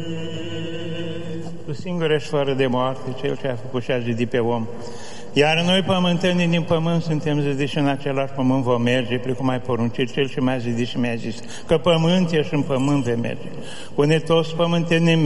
Tu singur ești fără de moarte, Cel ce a făcut și a zidit pe om. Iar noi, pământenii din pământ, suntem zidiți și în același pământ vom merge, precum ai poruncit, Cel ce m-a zidit și mi-a zis, că pământ ești, în pământ vei merge. Pune toți pământenii